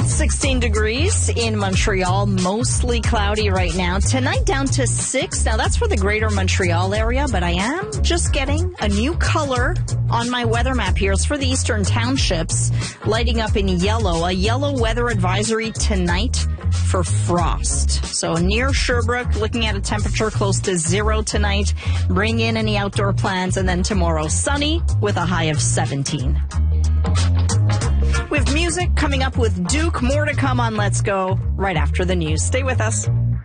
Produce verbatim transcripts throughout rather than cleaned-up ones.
sixteen degrees in Montreal, mostly cloudy right now. Tonight down to six. Now that's for the greater Montreal area, but I am just getting a new color on my weather map here. It's for the eastern townships, lighting up in yellow. A yellow weather advisory tonight for frost. So near Sherbrooke, looking at a temperature close to zero tonight. Bring in any outdoor plans, and then tomorrow sunny with a high of seventeen. We have music coming up with Duke. More to come on Let's Go right after the news. Stay with us.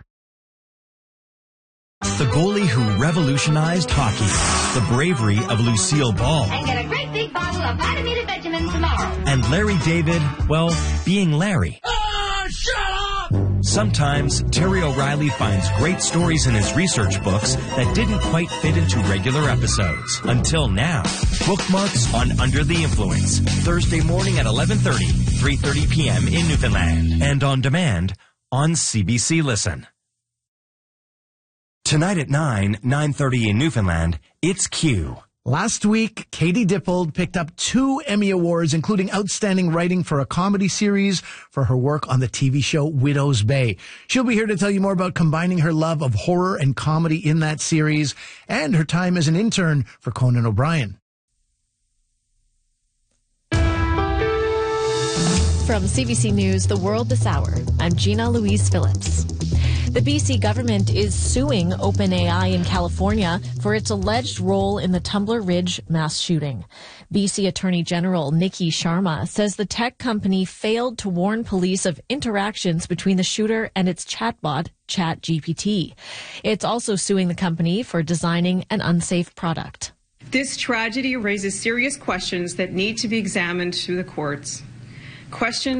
The goalie who revolutionized hockey. The bravery of Lucille Ball. And get a great big bottle of vitamin Benjamin tomorrow. And Larry David, well, being Larry. Oh, shut up! Sometimes Terry O'Reilly finds great stories in his research books that didn't quite fit into regular episodes. Until now. Bookmarks on Under the Influence. Thursday morning at eleven thirty, three thirty p.m. in Newfoundland. And on demand on C B C Listen. Tonight at nine, nine thirty in Newfoundland, it's Q. Last week, Katie Dippold picked up two Emmy Awards, including Outstanding Writing for a Comedy Series for her work on the T V show Widow's Bay. She'll be here to tell you more about combining her love of horror and comedy in that series and her time as an intern for Conan O'Brien. From C B C News, The World This Hour, I'm Gina Louise Phillips. The B C government is suing OpenAI in California for its alleged role in the Tumbler Ridge mass shooting. B C Attorney General Nikki Sharma says the tech company failed to warn police of interactions between the shooter and its chatbot, ChatGPT. It's also suing the company for designing an unsafe product. This tragedy raises serious questions that need to be examined through the courts. Questions